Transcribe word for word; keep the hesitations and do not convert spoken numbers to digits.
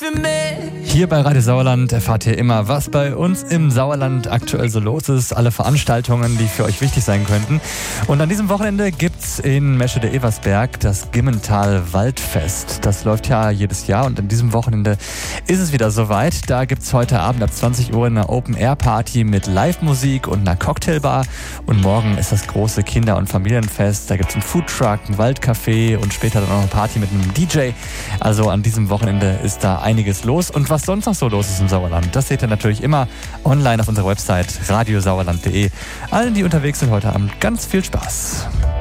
für mich. Hier bei Radio Sauerland erfahrt ihr immer, was bei uns im Sauerland aktuell so los ist. Alle Veranstaltungen, die für euch wichtig sein könnten. Und an diesem Wochenende gibt's in Meschede-Eversberg das Gimmental Waldfest. Das läuft ja jedes Jahr und an diesem Wochenende ist es wieder soweit. Da gibt's heute Abend ab zwanzig Uhr eine Open-Air-Party mit Live-Musik und einer Cocktailbar. Und morgen ist das große Kinder- und Familienfest. Da gibt's einen Foodtruck, ein Waldcafé und später dann noch eine Party mit einem D J. Also an diesem Wochenende ist da einiges los. Und was sonst noch so los ist im Sauerland, das seht ihr natürlich immer online auf unserer Website radio sauerland punkt de. Allen, die unterwegs sind heute Abend, ganz viel Spaß.